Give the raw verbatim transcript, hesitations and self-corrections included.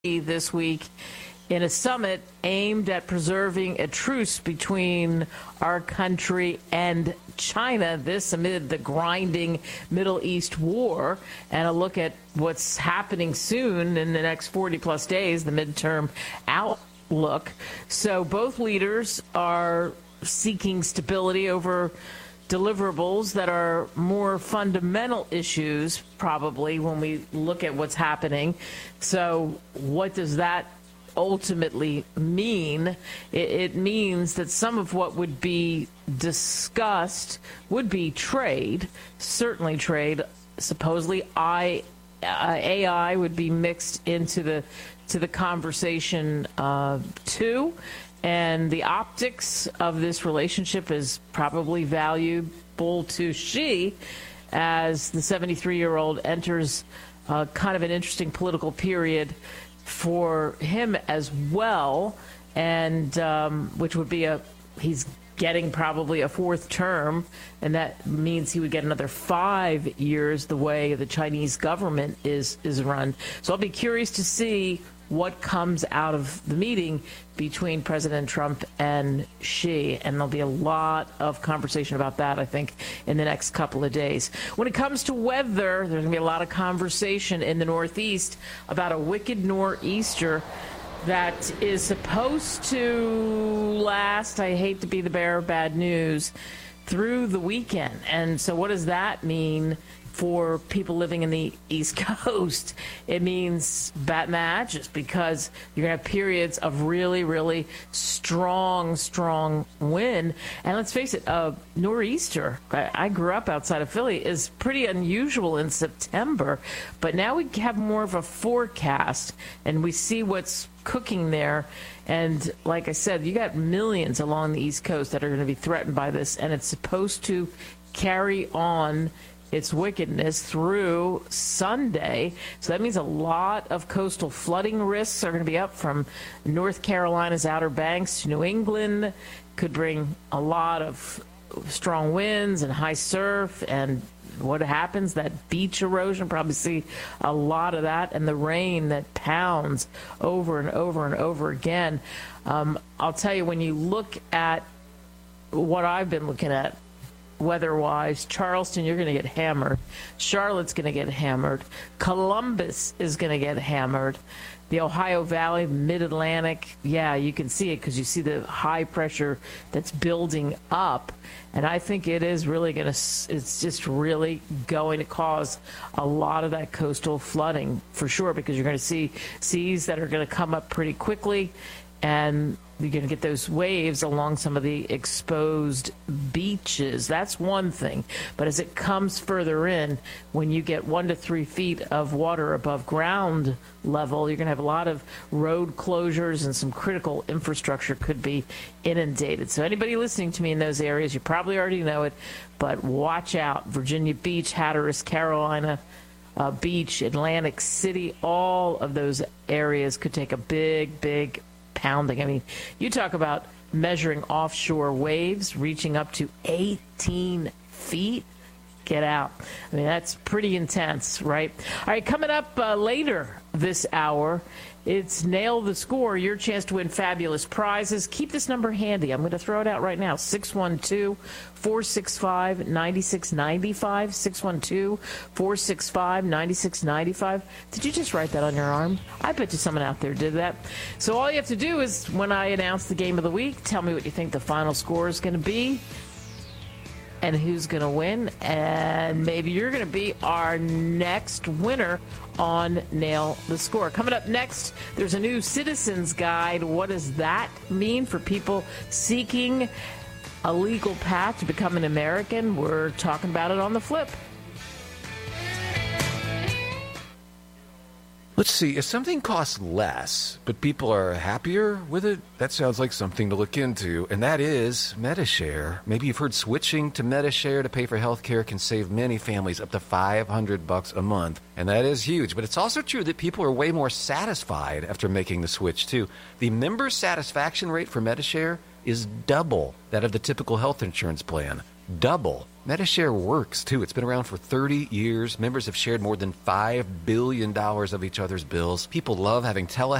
this week in a summit aimed at preserving a truce between our country and China, this amid the grinding Middle East war, and a look at what's happening soon in the next forty plus days, the midterm outlook. So both leaders are seeking stability over deliverables that are more fundamental issues, probably, when we look at what's happening. So what does that ultimately mean? It, it means that some of what would be discussed would be trade, certainly trade. Supposedly I, uh, A I would be mixed into the to the conversation uh, too. And the optics of this relationship is probably valuable to Xi as the seventy-three-year-old enters uh, kind of an interesting political period for him as well, and um, which would be a, he's getting probably a fourth term, and that means he would get another five years the way the Chinese government is, is run. So I'll be curious to see what comes out of the meeting between President Trump and Xi, and there'll be a lot of conversation about that, I think, in the next couple of days. When it comes to weather, there's going to be a lot of conversation in the Northeast about a wicked nor'easter that is supposed to last, I hate to be the bearer of bad news, through the weekend. And so what does that mean for people living in the East Coast? It means bat matches, because you're going to have periods of really, really strong, strong wind. And let's face it, uh, nor'easter, I, I grew up outside of Philly, is pretty unusual in September. But now we have more of a forecast, and we see what's cooking there. And like I said, you got millions along the East Coast that are going to be threatened by this, and it's supposed to carry on its wickedness through Sunday. So that means a lot of coastal flooding risks are going to be up from North Carolina's Outer Banks to New England. Could bring a lot of strong winds and high surf, and what happens, that beach erosion, probably see a lot of that, and the rain that pounds over and over and over again. Um, I'll tell you, when you look at what I've been looking at weather-wise, Charleston, you're going to get hammered. Charlotte's going to get hammered. Columbus is going to get hammered. The Ohio Valley, Mid-Atlantic, yeah, you can see it because you see the high pressure that's building up. And I think it is really going to, it's just really going to cause a lot of that coastal flooding for sure, because you're going to see seas that are going to come up pretty quickly, and you're going to get those waves along some of the exposed beaches. That's one thing. But as it comes further in, when you get one to three feet of water above ground level, you're going to have a lot of road closures, and some critical infrastructure could be inundated. So anybody listening to me in those areas, you probably already know it, but watch out. Virginia Beach, Hatteras, Carolina uh, Beach, Atlantic City, all of those areas could take a big, big pounding. I mean, you talk about measuring offshore waves reaching up to eighteen feet. Get out. I mean, that's pretty intense, right? All right, coming up uh, later this hour, it's Nail the Score, your chance to win fabulous prizes. Keep this number handy. I'm going to throw it out right now, six one two, four six five, nine six nine five, six one two, four six five, nine six nine five. Did you just write that on your arm? I bet you someone out there did that. So all you have to do is, when I announce the game of the week, tell me what you think the final score is going to be and who's going to win, and maybe you're going to be our next winner on Nail the Score. Coming up next, there's a new Citizens Guide. What does that mean for people seeking a legal path to become an American? We're talking about it on The Flip. Let's see, if something costs less, but people are happier with it, that sounds like something to look into, and that is Medi-Share. Maybe you've heard switching to Medi-Share to pay for health care can save many families up to five hundred bucks a month, and that is huge. But it's also true that people are way more satisfied after making the switch, too. The member satisfaction rate for Medi-Share is double that of the typical health insurance plan. Double. Metashare works, too. It's been around for thirty years. Members have shared more than five billion dollars of each other's bills. People love having telehealth